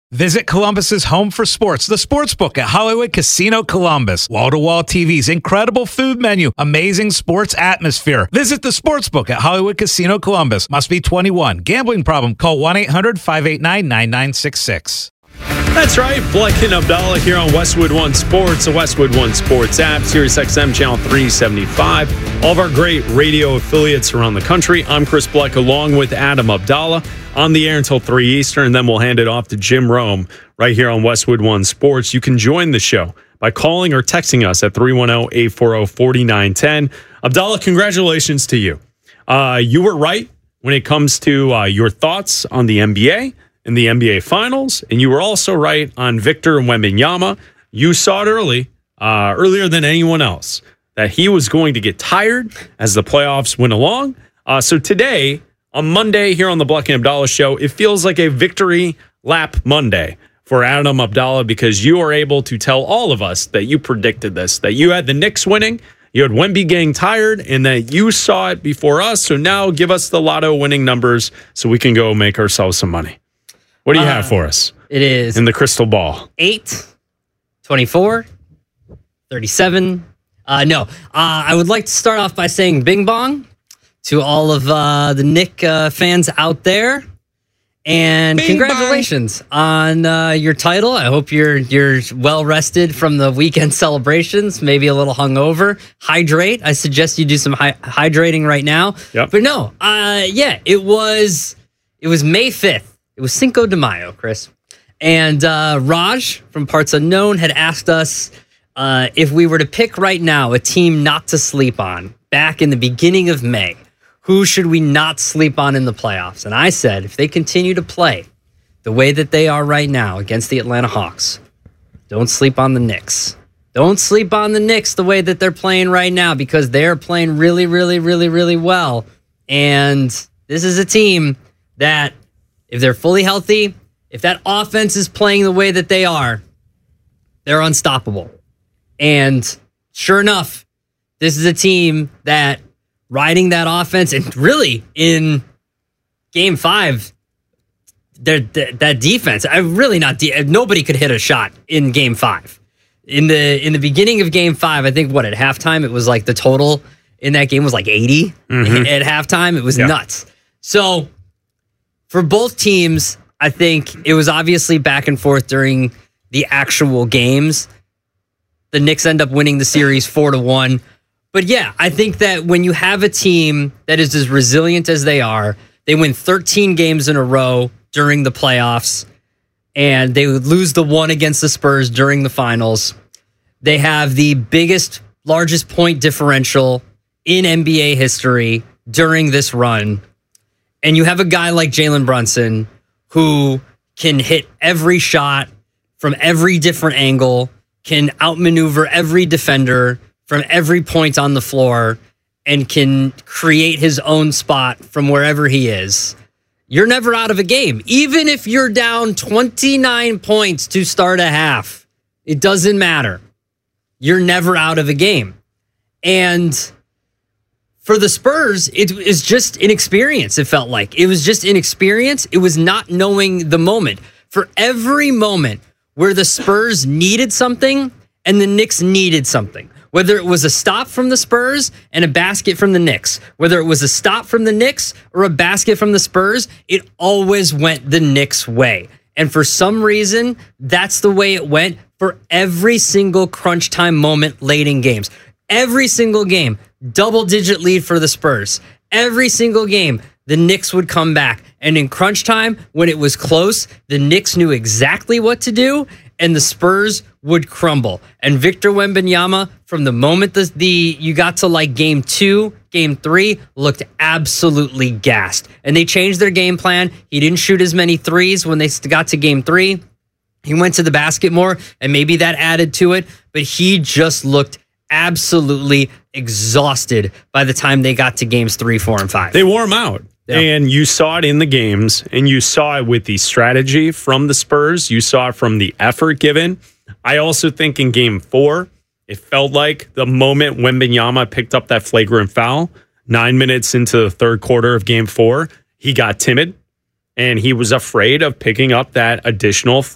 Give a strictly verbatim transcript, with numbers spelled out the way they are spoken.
Visit Columbus's home for sports, the Sportsbook at Hollywood Casino Columbus. Wall-to-wall T Vs, incredible food menu, amazing sports atmosphere. Visit the Sportsbook at Hollywood Casino Columbus. Must be twenty-one. Gambling problem? Call one eight hundred five eight nine nine nine six six. That's right. Bleck and Abdallah here on Westwood One Sports, the Westwood One Sports app, Sirius X M Channel three seventy-five. All of our great radio affiliates around the country. I'm Chris Bleck along with Adam Abdallah on the air until three Eastern, and then we'll hand it off to Jim Rome right here on Westwood One Sports. You can join the show by calling or texting us at three one zero, eight four zero, four nine one zero. Abdallah, congratulations to you. Uh, you were right when it comes to uh, your thoughts on the N B A and the N B A Finals, and you were also right on Victor Wembanyama. You saw it early, uh, earlier than anyone else, that he was going to get tired as the playoffs went along. Uh, so today, on Monday here on the Bleck and Abdallah Show, it feels like a victory lap Monday for Adam Abdallah because you are able to tell all of us that you predicted this, that you had the Knicks winning, you had Wemby getting tired, and that you saw it before us. So now give us the lotto winning numbers so we can go make ourselves some money. What do you uh, have for us? It is in the crystal ball. eight, twenty-four, thirty-seven. Uh, no, uh, I would like to start off by saying bing bong to all of uh, the Knick uh, fans out there. And bing congratulations bong. on uh, your title. I hope you're you're well rested from the weekend celebrations, maybe a little hungover. Hydrate. I suggest you do some hy- hydrating right now. Yep. But no, uh, yeah, it was it was May fifth. It was Cinco de Mayo, Chris. And uh, Raj from Parts Unknown had asked us uh, if we were to pick right now a team not to sleep on back in the beginning of May, who should we not sleep on in the playoffs? And I said, if they continue to play the way that they are right now against the Atlanta Hawks, don't sleep on the Knicks. Don't sleep on the Knicks the way that they're playing right now because they're playing really, really, really, really well. And this is a team that, if they're fully healthy, if that offense is playing the way that they are, they're unstoppable. And sure enough, this is a team that riding that offense, and really in game five, that that defense, I really not de- nobody could hit a shot in game five. In the in the beginning of game five, I think what at halftime it was like the total in that game was like eighty. Mm-hmm. At halftime, it was yeah. nuts. So for both teams, I think it was obviously back and forth during the actual games. The Knicks end up winning the series four to one. But yeah, I think that when you have a team that is as resilient as they are, they win thirteen games in a row during the playoffs, and they would lose the one against the Spurs during the finals. They have the biggest, largest point differential in N B A history during this run. And you have a guy like Jalen Brunson who can hit every shot from every different angle, can outmaneuver every defender from every point on the floor, and can create his own spot from wherever he is. You're never out of a game. Even if you're down twenty-nine points to start a half, it doesn't matter. You're never out of a game. And for the Spurs, it is just inexperience, it felt like. It was just inexperience. It was not knowing the moment. For every moment where the Spurs needed something and the Knicks needed something, whether it was a stop from the Spurs and a basket from the Knicks, whether it was a stop from the Knicks or a basket from the Spurs, it always went the Knicks' way. And for some reason, that's the way it went for every single crunch time moment late in games. Every single game, double-digit lead for the Spurs. Every single game, the Knicks would come back. And in crunch time, when it was close, the Knicks knew exactly what to do, and the Spurs would crumble. And Victor Wembanyama, from the moment the, the you got to like game two, game three, looked absolutely gassed. And they changed their game plan. He didn't shoot as many threes when they got to game three. He went to the basket more, and maybe that added to it. But he just looked absolutely exhausted by the time they got to games three, four, and five. They wore him out. Yeah. And you saw it in the games, and you saw it with the strategy from the Spurs. You saw it from the effort given. I also think in game four, it felt like the moment Wembanyama picked up that flagrant foul, nine minutes into the third quarter of game four, he got timid, and he was afraid of picking up that additional